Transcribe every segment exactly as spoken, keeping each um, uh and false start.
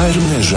ha er mreža.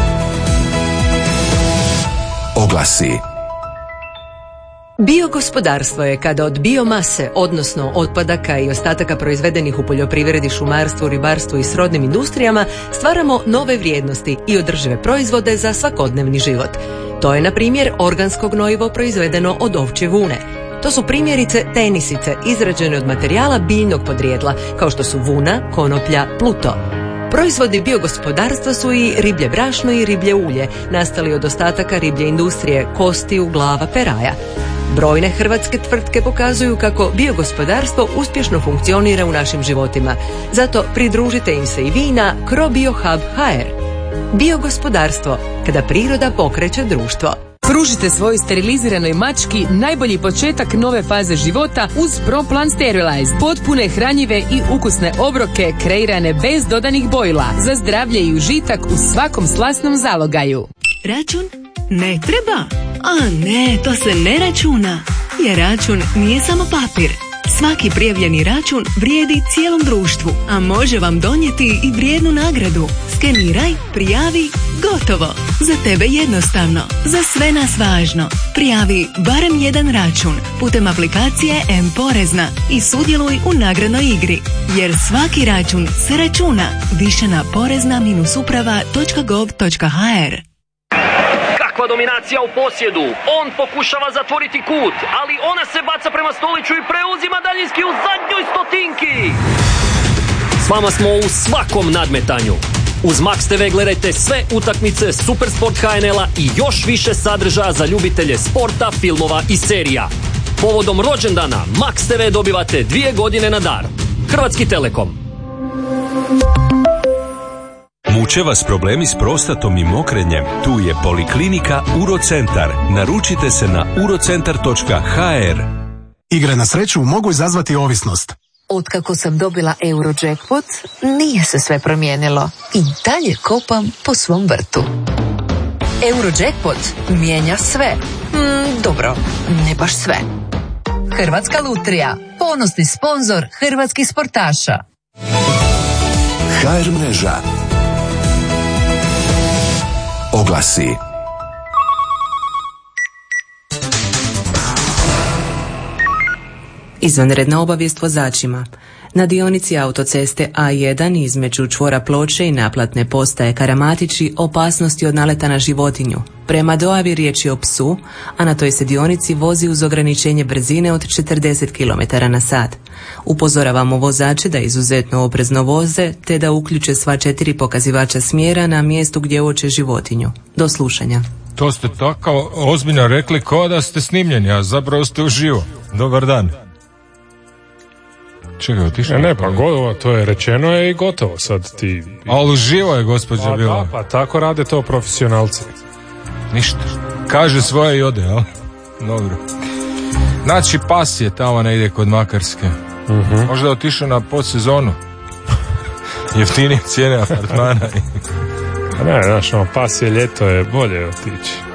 Oglasi. Biogospodarstvo je kada od biomase, odnosno otpadaka i ostataka proizvedenih u poljoprivredi, šumarstvu, ribarstvu i srodnim industrijama, stvaramo nove vrijednosti i održive proizvode za svakodnevni život. To je, na primjer, organsko gnojivo proizvedeno od ovčje vune. To su primjerice tenisice izrađene od materijala biljnog podrijetla, kao što su vuna, konoplja, pluto. Proizvodi biogospodarstva su i riblje brašno i riblje ulje, nastali od ostataka riblje industrije, kostiju, glava, peraja. Brojne hrvatske tvrtke pokazuju kako biogospodarstvo uspješno funkcionira u našim životima. Zato pridružite im se i vi na CroBioHub точка ха ер. Biogospodarstvo, kada priroda pokreće društvo. Pružite svojoj steriliziranoj mački najbolji početak nove faze života uz ProPlan Sterilize. Potpune, hranjive i ukusne obroke kreirane bez dodanih bojila za zdravlje i užitak u svakom slasnom zalogaju. Račun? Ne treba. A ne, to se ne računa. Jer račun nije samo papir. Svaki prijavljeni račun vrijedi cijelom društvu, a može vam donijeti i vrijednu nagradu. Skeniraj, prijavi, gotovo. Za tebe jednostavno, za sve nas važno. Prijavi barem jedan račun putem aplikacije M-Porezna i sudjeluj u nagradnoj igri. Jer svaki račun se računa. Više na porezna uprava točka gov točka ha er. Kakva dominacija u posjedu. On pokušava zatvoriti kut, ali ona se baca prema Stoliću i preuzima daljinski u zadnjoj stotinki. S vama smo u svakom nadmetanju. Uz Max te ve gledajte sve utakmice Supersport ha en el-a i još više sadržaja za ljubitelje sporta, filmova i serija. Povodom rođendana Max te ve dobivate dvije godine na dar. Hrvatski Telekom. Muče vas problemi s prostatom i mokrenjem? Tu je Poliklinika Urocentar. Naručite se na urocentar točka ha er. Igre na sreću mogu izazvati ovisnost. Otkako sam dobila Eurojackpot, nije se sve promijenilo. I dalje kopam po svom vrtu. Eurojackpot mijenja sve. Mm, dobro, ne baš sve. Hrvatska lutrija, ponosni sponzor hrvatskih sportaša. ha er mreža. Oglasi. Izvanredna obavijest vozačima. Na dionici autoceste A jedan između čvora Ploče i naplatne postaje Karamatići opasnosti od naleta na životinju. Prema dojavi riječ je o psu, a na toj se dionici vozi uz ograničenje brzine od četrdeset kilometara na sat. Upozoravamo vozače da izuzetno oprezno voze, te da uključe sva četiri pokazivača smjera na mjestu gdje uoče životinju. Do slušanja. To ste tako ozbiljno rekli kao da ste snimljeni, a zapravo ste uživo. Dobar dan. Čekaj, otišao? Ne, ne, pa gotovo, to je rečeno je i gotovo sad ti... Ali uživo je, gospođa pa, bila. Da, pa tako rade to profesionalci. Ništa. Kaže svoje i ode, jel? Dobro. Znači, pas je tamo negdje kod Makarske. Uh-huh. Možda je otišao na podsezonu. Jeftinije cijene apartmana. Ne, znaš, no, pas je ljeto, je bolje otići.